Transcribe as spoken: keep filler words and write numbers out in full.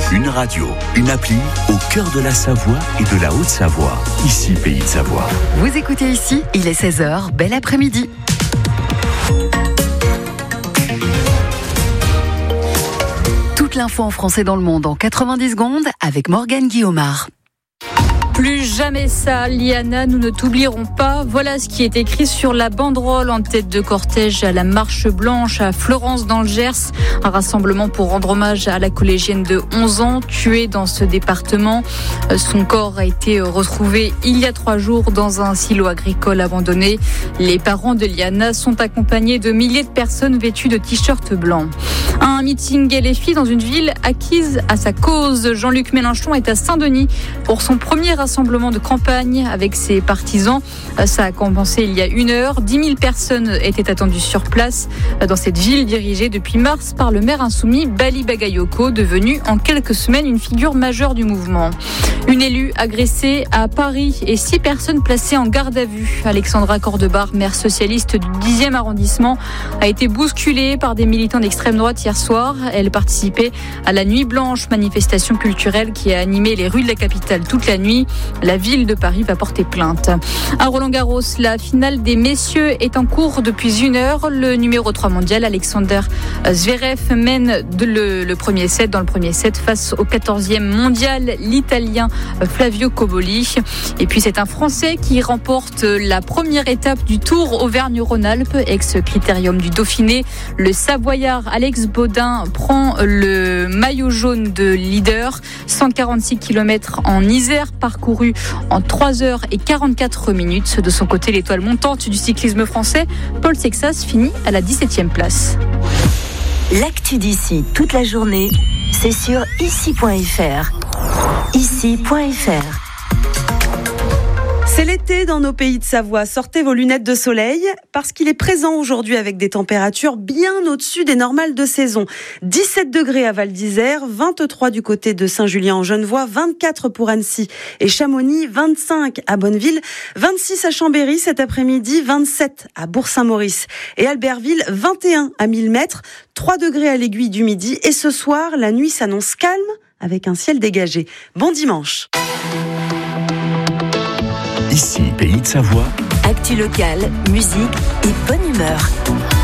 Une radio, une appli au cœur de la Savoie et de la Haute-Savoie. Ici, Pays de Savoie. Vous écoutez ici, il est seize heures, bel après-midi. Toute l'info en français dans le monde en quatre-vingt-dix secondes avec Morgane Guillaumard. Plus jamais ça, Liana, nous ne t'oublierons pas. Voilà ce qui est écrit sur la banderole en tête de cortège à la Marche Blanche à Florence dans le Gers. Un rassemblement pour rendre hommage à la collégienne de onze ans tuée dans ce département. Son corps a été retrouvé il y a trois jours dans un silo agricole abandonné. Les parents de Liana sont accompagnés de milliers de personnes vêtues de t-shirts blancs. Un meeting L F I dans une ville acquise à sa cause. Jean-Luc Mélenchon est à Saint-Denis pour son premier rassemblement de campagne avec ses partisans. Ça a commencé il y a une heure. dix mille personnes étaient attendues sur place dans cette ville dirigée depuis mars par le maire insoumis Bali Bagayoko, devenu en quelques semaines une figure majeure du mouvement. Une élue agressée à Paris et six personnes placées en garde à vue. Alexandra Cordebar, maire socialiste du dixième arrondissement, a été bousculée par des militants d'extrême droite hier soir. Elle participait à la Nuit Blanche, manifestation culturelle qui a animé les rues de la capitale toute la nuit. La ville de Paris va porter plainte. À Roland-Garros, la finale des messieurs est en cours depuis une heure. Le numéro trois mondial, Alexander Zverev, mène de le, le premier set dans le premier set face au quatorzième mondial, l'Italien Flavio Cobolli. Et puis c'est un Français qui remporte la première étape du Tour Auvergne-Rhône-Alpes, ex-critérium du Dauphiné. Le Savoyard Alex Baudin prend le maillot jaune de leader. cent quarante-six kilomètres en Isère, parcouru en trois heures et quarante-quatre minutes. De son côté, l'étoile montante du cyclisme français, Paul Sexas, finit à la dix-septième place. L'actu d'ici toute la journée, c'est sur ici point f r. ici point f r. C'est l'été dans nos pays de Savoie. Sortez vos lunettes de soleil parce qu'il est présent aujourd'hui avec des températures bien au-dessus des normales de saison. dix-sept degrés à Val d'Isère, vingt-trois du côté de Saint-Julien-en-Genevois, vingt-quatre pour Annecy et Chamonix, vingt-cinq à Bonneville, vingt-six à Chambéry cet après-midi, vingt-sept à Bourg-Saint-Maurice et Albertville, vingt et un à mille mètres, trois degrés à l'Aiguille du Midi. Et ce soir, la nuit s'annonce calme avec un ciel dégagé. Bon dimanche. Ici, Pays de Savoie. Actu locale, musique et bonne humeur.